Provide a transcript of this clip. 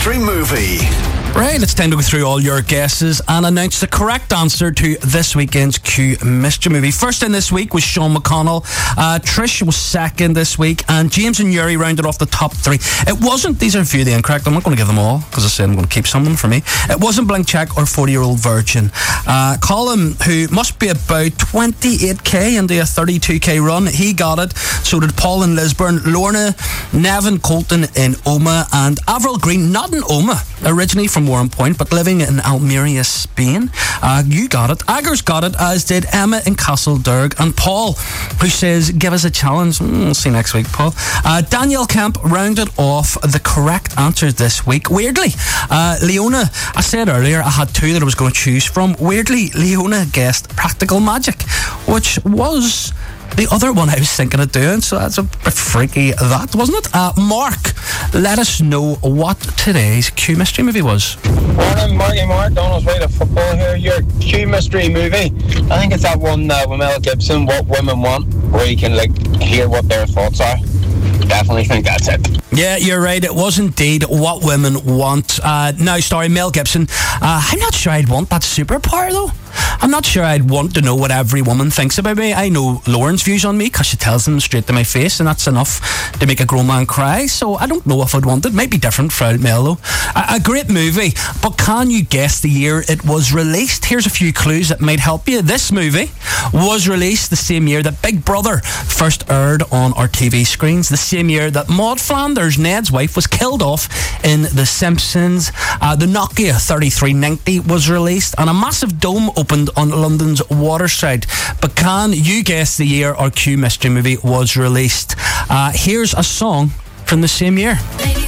Mystery Movie. Right, it's time to go through all your guesses and announce the correct answer to this weekend's Q Mystery Movie. First in this week was Sean McConnell. Trish was second this week, and James and Yuri rounded off the top three. It wasn't, these are a few of the incorrect, I'm not going to give them all, because I said I'm going to keep some of them for me. It wasn't Blank Check or 40-Year-Old Virgin. Colin, who must be about 28k into a 32k run, he got it. So did Paul in Lisburn, Lorna, Nevin Colton in Oma, and Avril Green, not in Oma, originally from Warren Point, but living in Almeria, Spain. You got it. Aggers got it, as did Emma in Castlederg, and Paul, who says, give us a challenge. We'll see next week, Paul. Daniel Kemp rounded off the correct answer this week. Weirdly, Leona, I said earlier I had two that I was going to choose from. Weirdly, Leona guessed Practical Magic, which was the other one I was thinking of doing, so that's a bit freaky, that, wasn't it? Mark, let us know what today's Q Mystery Movie was. Morning, Mark, Donald's Way to Football here. Your Q Mystery Movie, I think it's that one with Mel Gibson, What Women Want, where you can hear what their thoughts are. Definitely think that's it. Yeah, you're right. It was indeed What Women Want. Mel Gibson. I'm not sure I'd want that superpower, though. I'm not sure I'd want to know what every woman thinks about me. I know Lauren's views on me because she tells them straight to my face, and that's enough to make a grown man cry. So I don't know if I'd want it. Might be different for Mel, though. A great movie, but can you guess the year it was released? Here's a few clues that might help you. This movie was released the same year that Big Brother first aired on our TV screens, the same year that Maud Flanders, Ned's wife, was killed off in The Simpsons. The Nokia 3390 was released, and a massive dome opened on London's Waterside. But can you guess the year our Q Mystery Movie was released? Here's a song from the same year.